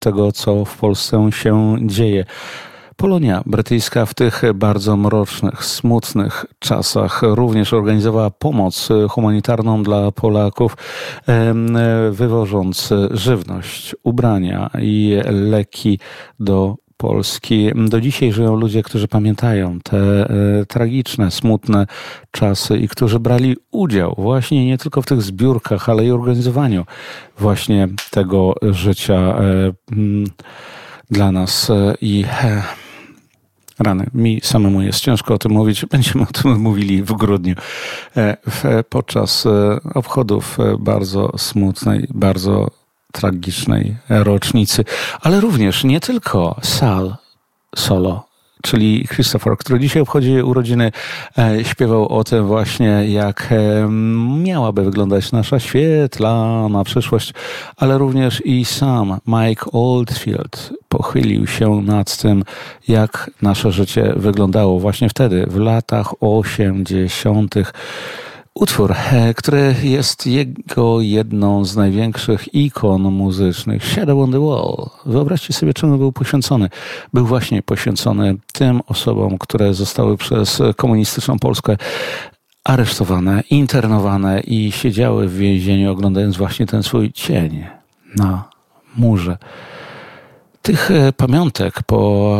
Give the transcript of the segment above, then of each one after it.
tego, co w Polsce się dzieje. Polonia brytyjska w tych bardzo mrocznych, smutnych czasach również organizowała pomoc humanitarną dla Polaków, wywożąc żywność, ubrania i leki do Polski. Do dzisiaj żyją ludzie, którzy pamiętają te tragiczne, smutne czasy i którzy brali udział właśnie nie tylko w tych zbiórkach, ale i organizowaniu właśnie tego życia dla nas i rany. Mi samemu jest ciężko o tym mówić. Będziemy o tym mówili w grudniu podczas obchodów bardzo smutnej, bardzo tragicznej rocznicy, ale również nie tylko Sal Solo, czyli Christopher, który dzisiaj obchodzi urodziny, śpiewał o tym właśnie, jak miałaby wyglądać nasza świetlana przyszłość, ale również i sam Mike Oldfield pochylił się nad tym, jak nasze życie wyglądało właśnie wtedy, w latach 80. Utwór, który jest jego jedną z największych ikon muzycznych, Shadow on the Wall. Wyobraźcie sobie, czemu był poświęcony. Był właśnie poświęcony tym osobom, które zostały przez komunistyczną Polskę aresztowane, internowane i siedziały w więzieniu, oglądając właśnie ten swój cień na murze. Tych pamiątek po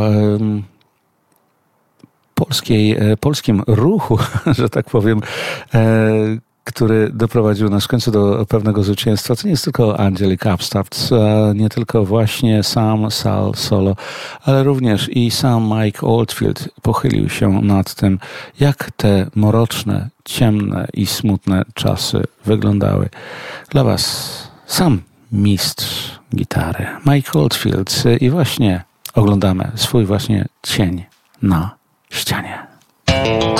polskim ruchu, że tak powiem, który doprowadził nas w końcu do pewnego zwycięstwa. To nie jest tylko Angelic Upstart, nie tylko właśnie sam Sal Solo, ale również i sam Mike Oldfield pochylił się nad tym, jak te mroczne, ciemne i smutne czasy wyglądały. Dla was sam mistrz gitary Mike Oldfield i właśnie oglądamy swój właśnie cień na ścianie.